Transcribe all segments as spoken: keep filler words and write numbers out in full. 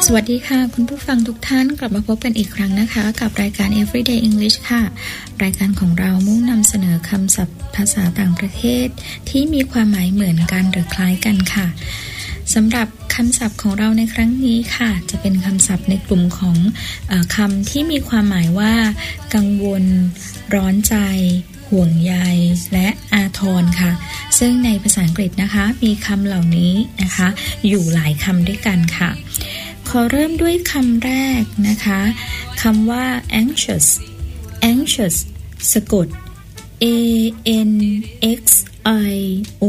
สวัสดีค่ะคุณผู้ฟังทุกท่านกลับมาพบกันอีกครั้งนะคะกับรายการ Everyday English ค่ะรายการของเรามุ่งนำเสนอคำศัพท์ภาษาต่างประเทศที่มีความหมายเหมือนกันหรือคล้ายกันค่ะสำหรับคำศัพท์ของเราในครั้งนี้ค่ะจะเป็นคำศัพท์ในกลุ่มของเอ่อคำที่มีความหมายว่ากังวลร้อนใจห่วงใยและอาทรค่ะซึ่งในภาษาอังกฤษนะคะมีคำเหล่านี้นะคะอยู่หลายคำด้วยกันค่ะขอเริ่มด้วยคำแรกนะคะคำว่า anxious anxious สะกด a n x i o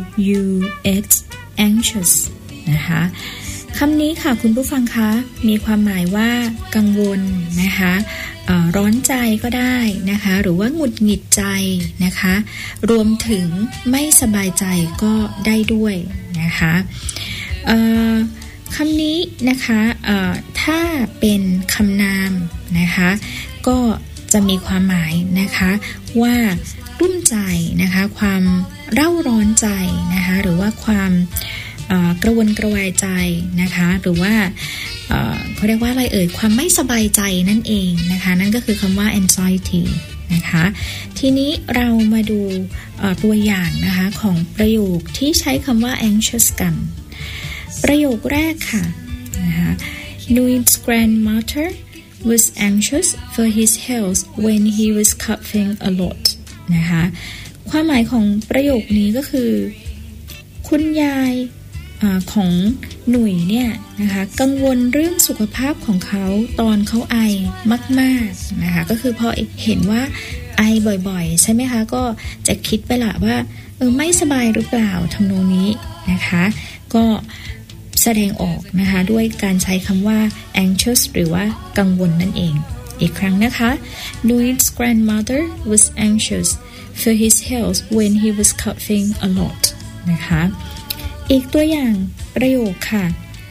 u s anxious นะคะคำนี้ค่ะคุณผู้ฟังคะมีความหมายว่ากังวลนะคะเอ่อร้อนใจก็ได้นะคะหรือว่าหงุดหงิดใจนะคะรวมถึงไม่สบายใจก็ได้ด้วยนะคะเอ่อคำนี้นะคะเอ่อถ้าเป็นคำนามนะคะก็จะมีความหมายนะคะว่ากลุ้มใจนะคะความเร่าร้อนใจนะคะหรือว่าความกระวนกระวายใจนะคะหรือว่าเอ่อเขาเรียกว่าอะไรเอ่ยความไม่สบายใจนั่นเองนะคะนั่นก็คือคำว่า anxiety นะคะทีนี้เรามาดูตัวอย่างนะคะของประโยคที่ใช้คำว่า anxious กันประโยคแรกค่ะนะคะ Nu's grandmother was anxious for his health when he was coughing a lot นะคะความหมายของประโยคนี้ก็คือคุณยายของหนุ่ยเนี่ยนะคะกังวลเรื่องสุขภาพของเขาตอนเขาไอมากๆนะคะก็คือพอเห็นว่าไอบ่อยๆใช่ไหมคะก็จะคิดไปละว่าเออไม่สบายหรือเปล่าทำนองนี้นะคะก็แสดงออกนะคะด้วยการใช้คำว่า anxious หรือว่ากังวลนั่นเองอีกครั้งนะคะ Nu's grandmother was anxious for his health when he was coughing a lot นะคะอีกตัวอย่างประโยคค่ะ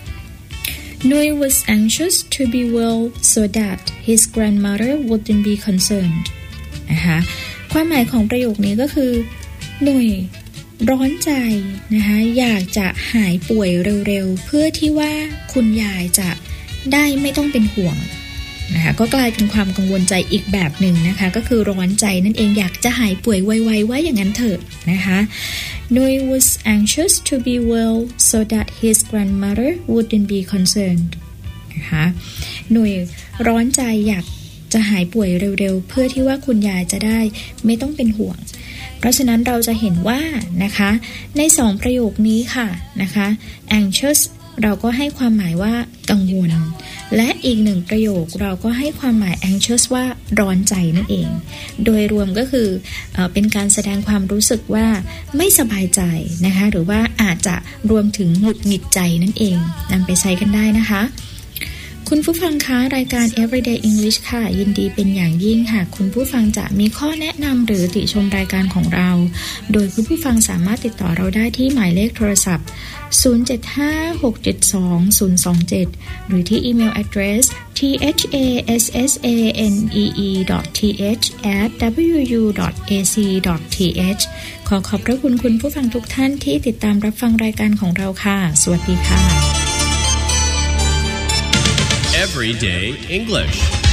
Nui was anxious to be well so that his grandmother wouldn't be concerned นะคะความหมายของประโยคนี้ก็คือหนุ่ยร้อนใจนะคะอยากจะหายป่วยเร็วๆเพื่อที่ว่าคุณยายจะได้ไม่ต้องเป็นห่วงนะคะก็กลายเป็นความกังวลใจอีกแบบหนึ่งนะคะก็คือร้อนใจนั่นเองอยากจะหายป่วยไวๆว่าอย่างนั้นเถอะนะคะ Nui was anxious to be well so that his grandmother wouldn't be concerned นะคะหนุ่ยร้อนใจอยากจะหายป่วยเร็วๆเพื่อที่ว่าคุณยายจะได้ไม่ต้องเป็นห่วงเพราะฉะนั้นเราจะเห็นว่านะคะในสองประโยคนี้ค่ะนะคะ anxious เราก็ให้ความหมายว่ากังวลและอีกหนึ่งประโยคเราก็ให้ความหมาย anxious ว่าร้อนใจนั่นเองโดยรวมก็คือเอ่อเป็นการแสดงความรู้สึกว่าไม่สบายใจนะคะหรือว่าอาจจะรวมถึงหงุดหงิดใจนั่นเองนำไปใช้กันได้นะคะคุณผู้ฟังคะรายการ Everyday English ค่ะยินดีเป็นอย่างยิ่งค่ะคุณผู้ฟังจะมีข้อแนะนำหรือติชมรายการของเราโดยคุณผู้ฟังสามารถติดต่อเราได้ที่หมายเลขโทรศัพท์ศูนย์ เจ็ด ห้า หก เจ็ด สอง ศูนย์ สอง เจ็ดหรือที่อีเมล address ที เอช เอ เอส เอส เอ เอ็น อี อี ดอท ที เอช แอท ดับเบิลยู ยู ดอท เอ ซี ดอท ที เอช ขอขอบพระคุณคุณผู้ฟังทุกท่านที่ติดตามรับฟังรายการของเราค่ะสวัสดีค่ะ Everyday English